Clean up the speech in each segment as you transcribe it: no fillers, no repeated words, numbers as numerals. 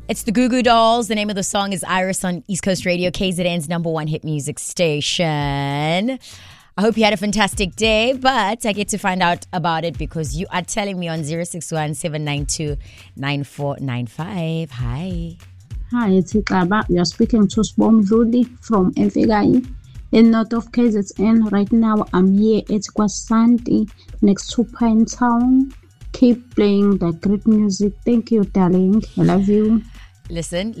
It's the Goo Goo Dolls. The name of the song is Iris on East Coast Radio, KZN's #1 hit music station. I hope you had a fantastic day, but I get to find out about it because you are telling me on 061 792 9495. Hi. Hi, it's Ikaba. You're speaking to Sbom Luli from Mfegai in north of KZN. Right now, I'm here at Kwasanti next to Pine Town. Keep playing the great music. Thank you, darling. I love you. Listen,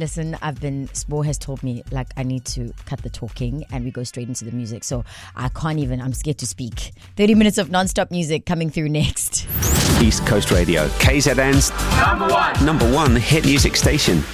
Sbo has told me like I need to cut the talking and we go straight into the music. So I can't even, I'm scared to speak. 30 minutes of non-stop music coming through next. East Coast Radio, KZN's number one hit music station.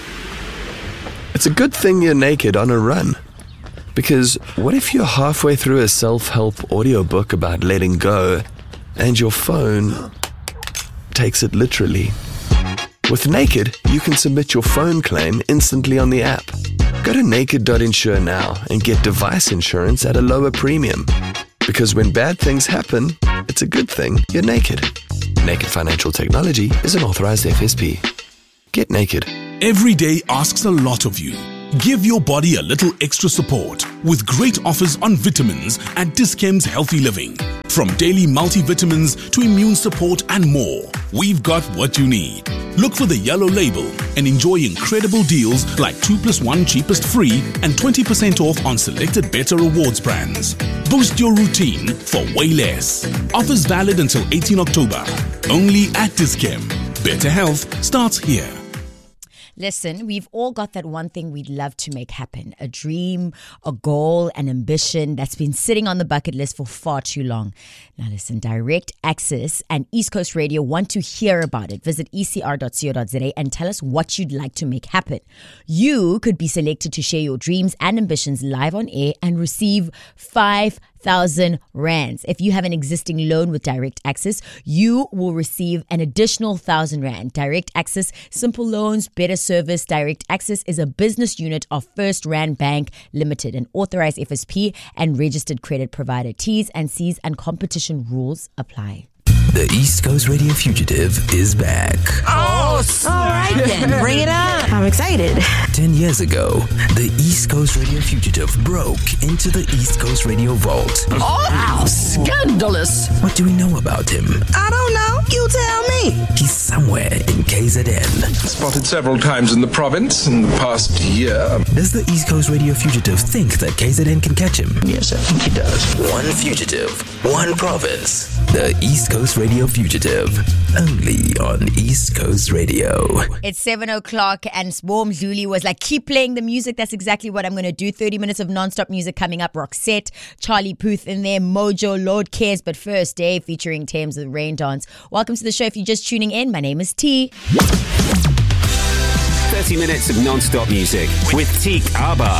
It's a good thing you're naked on a run. Because what if you're halfway through a self-help audiobook about letting go and your phone takes it literally? With Naked, you can submit your phone claim instantly on the app. Go to naked.insure now and get device insurance at a lower premium. Because when bad things happen, it's a good thing you're naked. Naked Financial Technology is an authorized FSP. Get naked. Every day asks a lot of you. Give your body a little extra support with great offers on vitamins at Dis-Chem's Healthy Living. From daily multivitamins to immune support and more, we've got what you need. Look for the yellow label and enjoy incredible deals like 2+1 cheapest free and 20% off on selected Better Rewards brands. Boost your routine for way less. Offers valid until 18 October. Only at Dis-Chem. Better health starts here. Listen, we've all got that one thing we'd love to make happen. A dream, a goal, an ambition that's been sitting on the bucket list for far too long. Now listen, Direct Access and East Coast Radio want to hear about it. Visit ecr.co.za and tell us what you'd like to make happen. You could be selected to share your dreams and ambitions live on air and receive 5,000 rands. If you have an existing loan with Direct Access, you will receive an additional 1,000 rand. Direct Access, simple loans, better service. Direct Access is a business unit of First Rand Bank Limited, an authorized FSP and registered credit provider. T's and C's and competition rules apply. The East Coast Radio Fugitive is back. Oh, all right then. Bring it on. I'm excited. 10 years ago, the East Coast Radio Fugitive broke into the East Coast Radio Vault. Oh, scandalous. What do we know about him? I don't know. You tell me. He's somewhere in KZN. Spotted several times in the province in the past year. Does the East Coast Radio Fugitive think that KZN can catch him? Yes, I think he does. One fugitive, one province. The East Coast Radio Fugitive, only on East Coast Radio. It's 7 o'clock and Swarm Zuli was like, keep playing the music. That's exactly what I'm going to do. 30 minutes of non-stop music coming up. Roxette, Charlie Puth in there, Mojo, Lord Cares. But first, Dave featuring Thames with Rain Dance. Welcome to the show. If you're just tuning in, my name is T. 30 minutes of non-stop music with Teak Abba.